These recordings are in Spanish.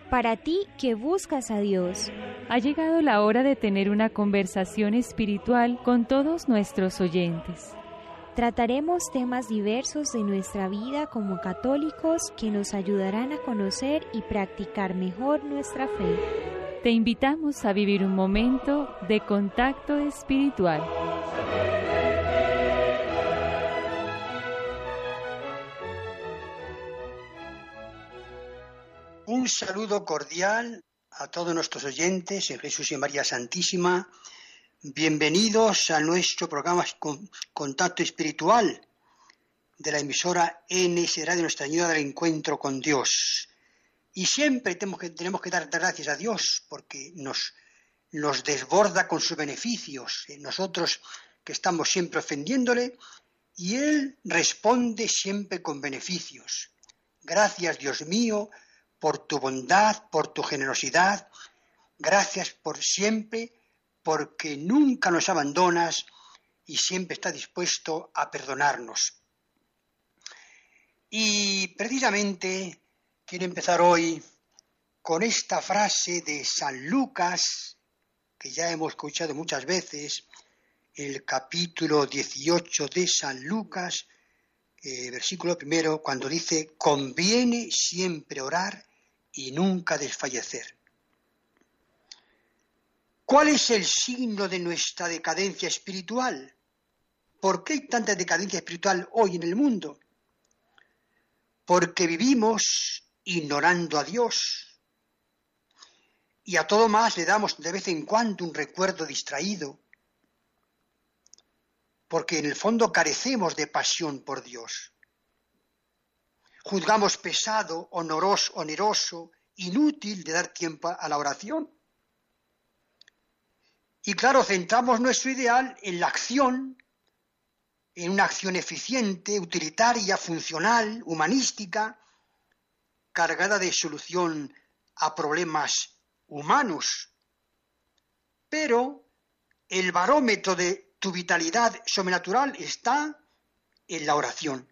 Para ti que buscas a Dios. Ha llegado la hora de tener una conversación espiritual con todos nuestros oyentes. Trataremos temas diversos de nuestra vida como católicos que nos ayudarán a conocer y practicar mejor nuestra fe. Te invitamos a vivir un momento de contacto espiritual. Un saludo cordial a todos nuestros oyentes en Jesús y María Santísima. Bienvenidos a nuestro programa Contacto Espiritual de la emisora NS Radio Nuestra Señora del Encuentro con Dios. Y siempre tenemos que dar gracias a Dios porque nos desborda con sus beneficios. Nosotros que estamos siempre ofendiéndole y Él responde siempre con beneficios. Gracias, Dios mío, por tu bondad, por tu generosidad. Gracias por siempre, porque nunca nos abandonas y siempre estás dispuesto a perdonarnos. Y precisamente quiero empezar hoy con esta frase de San Lucas, que ya hemos escuchado muchas veces, el capítulo 18 de San Lucas, versículo 1, cuando dice: conviene siempre orar y nunca desfallecer. ¿Cuál es el signo de nuestra decadencia espiritual? ¿Por qué hay tanta decadencia espiritual hoy en el mundo? Porque vivimos ignorando a Dios y a todo más le damos de vez en cuando un recuerdo distraído, porque en el fondo carecemos de pasión por Dios. Juzgamos pesado, oneroso, inútil de dar tiempo a la oración. Y claro, centramos nuestro ideal en la acción, en una acción eficiente, utilitaria, funcional, humanística, cargada de solución a problemas humanos. Pero el barómetro de tu vitalidad sobrenatural está en la oración.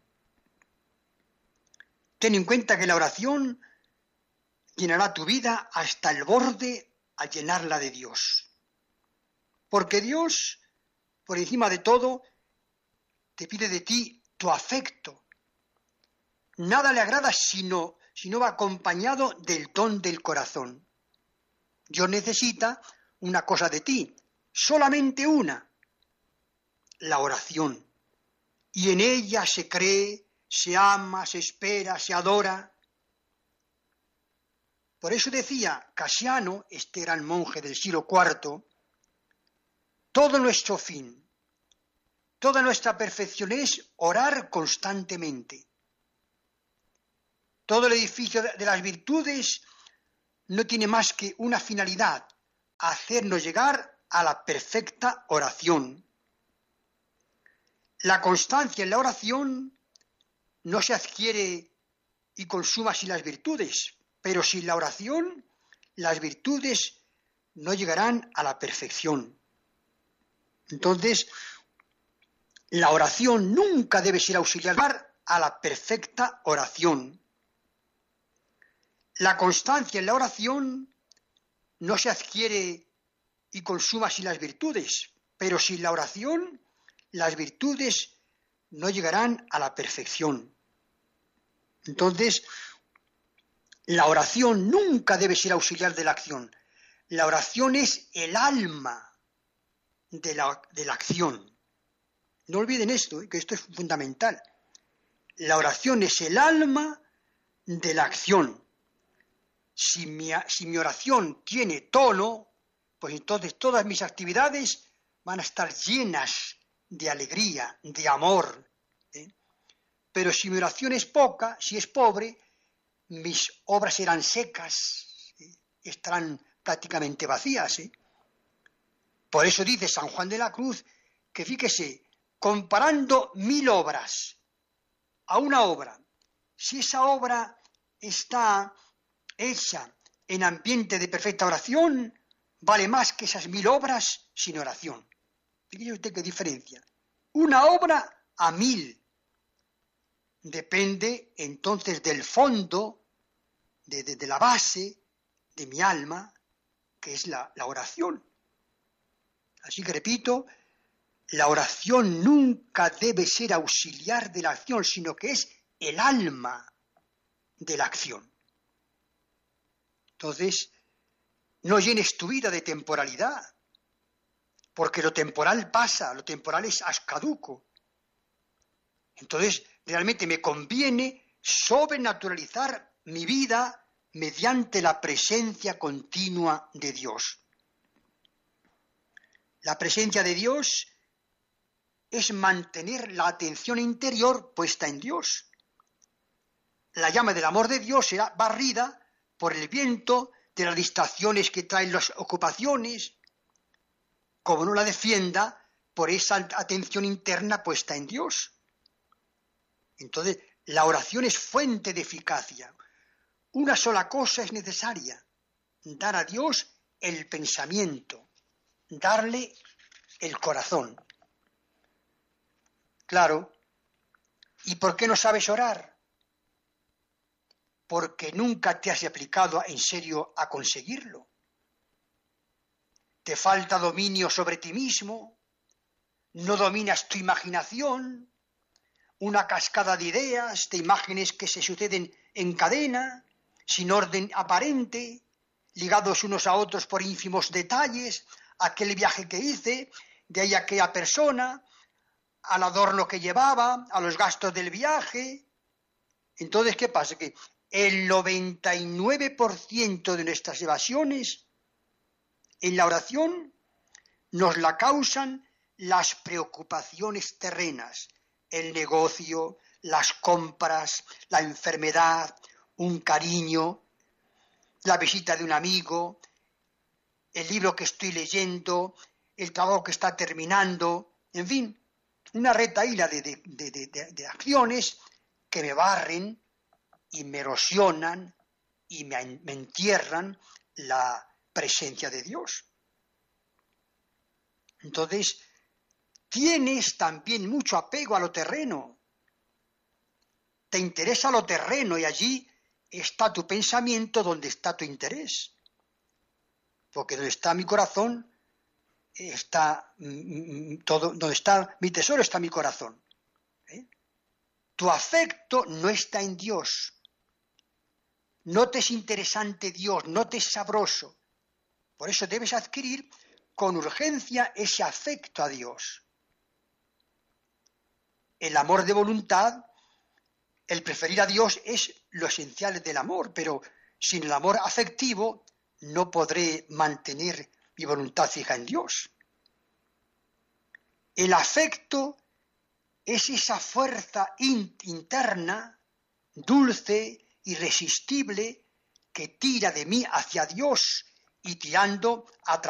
Ten en cuenta que la oración llenará tu vida hasta el borde al llenarla de Dios. Porque Dios, por encima de todo, te pide de ti tu afecto. Nada le agrada si no va acompañado del don del corazón. Dios necesita una cosa de ti, solamente una: la oración. Y en ella se cree, se ama, se espera, se adora. Por eso decía Casiano, este gran monje del siglo IV, todo nuestro fin, toda nuestra perfección es orar constantemente. Todo el edificio de las virtudes no tiene más que una finalidad: hacernos llegar a la perfecta oración. La constancia en la oración no se adquiere y consuma sin las virtudes, pero sin la oración las virtudes no llegarán a la perfección. Entonces, la oración nunca debe ser auxiliar a la perfecta oración. La constancia en la oración no se adquiere y consuma sin las virtudes, pero sin la oración las virtudes no llegarán a la perfección. Entonces, la oración nunca debe ser auxiliar de la acción. La oración es el alma de la acción. No olviden esto, que esto es fundamental. La oración es el alma de la acción. Si mi oración tiene tono, pues entonces todas mis actividades van a estar llenas de alegría, de amor. Pero si mi oración es poca, si es pobre, mis obras serán secas, estarán prácticamente vacías. Por eso dice San Juan de la Cruz que, fíjese, comparando 1000 obras a una obra, si esa obra está hecha en ambiente de perfecta oración, vale más que esas 1000 obras sin oración. Fíjese usted qué diferencia. Una obra a 1000. Depende entonces del fondo, de la base, de mi alma, que es la oración. Así que repito, la oración nunca debe ser auxiliar de la acción, sino que es el alma de la acción. Entonces, no llenes tu vida de temporalidad, porque lo temporal pasa, lo temporal es caduco. Entonces, realmente me conviene sobrenaturalizar mi vida mediante la presencia continua de Dios. La presencia de Dios es mantener la atención interior puesta en Dios. La llama del amor de Dios será barrida por el viento de las distracciones que traen las ocupaciones, como no la defienda por esa atención interna puesta en Dios. Entonces, la oración es fuente de eficacia. Una sola cosa es necesaria: dar a Dios el pensamiento, darle el corazón. Claro. ¿Y por qué no sabes orar? Porque nunca te has aplicado en serio a conseguirlo. Te falta dominio sobre ti mismo, no dominas tu imaginación, una cascada de ideas, de imágenes que se suceden en cadena, sin orden aparente, ligados unos a otros por ínfimos detalles, aquel viaje que hice, de ahí aquella persona, al adorno que llevaba, a los gastos del viaje. Entonces, ¿qué pasa? Que el 99% de nuestras evasiones en la oración nos la causan las preocupaciones terrenas, el negocio, las compras, la enfermedad, un cariño, la visita de un amigo, el libro que estoy leyendo, el trabajo que está terminando, en fin, una retahíla de acciones que me barren y me erosionan y me entierran la presencia de Dios. Entonces, tienes también mucho apego a lo terreno. Te interesa lo terreno y allí está tu pensamiento, donde está tu interés. Porque donde está mi corazón, está todo, donde está mi tesoro está mi corazón. Tu afecto no está en Dios. No te es interesante Dios, no te es sabroso. Por eso debes adquirir con urgencia ese afecto a Dios. El amor de voluntad, el preferir a Dios es lo esencial del amor, pero sin el amor afectivo no podré mantener mi voluntad fija en Dios. El afecto es esa fuerza interna, dulce, irresistible, que tira de mí hacia Dios y tirando a través